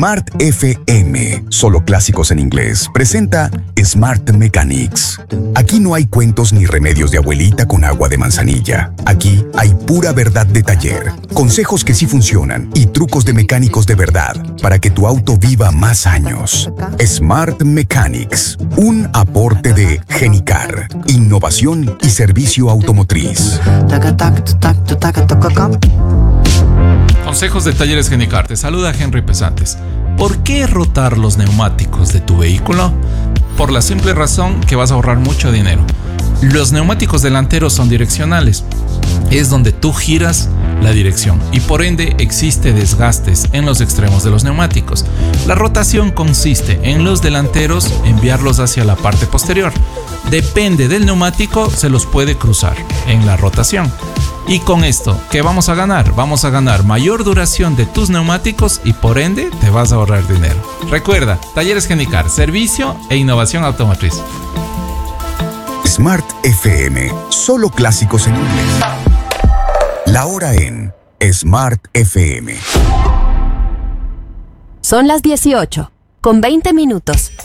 Smart FM, solo clásicos en inglés, presenta Smart Mechanics. Aquí no hay cuentos ni remedios de abuelita con agua de manzanilla. Aquí hay pura verdad de taller, consejos que sí funcionan y trucos de mecánicos de verdad para que tu auto viva más años. Smart Mechanics, un aporte de Genicar, innovación y servicio automotriz. Consejos de Talleres Genicar. Te saluda Henry Pesantes. ¿Por qué rotar los neumáticos de tu vehículo? Por la simple razón que vas a ahorrar mucho dinero. Los neumáticos delanteros son direccionales. Es donde tú giras la dirección y por ende existe desgastes en los extremos de los neumáticos. La rotación consiste en los delanteros enviarlos hacia la parte posterior. Depende del neumático, se los puede cruzar en la rotación. Y con esto, ¿qué vamos a ganar? Vamos a ganar mayor duración de tus neumáticos y por ende te vas a ahorrar dinero. Recuerda, Talleres Genicar, servicio e innovación automotriz. Smart FM, solo clásicos en inglés. La hora en Smart FM. Son las 18:20.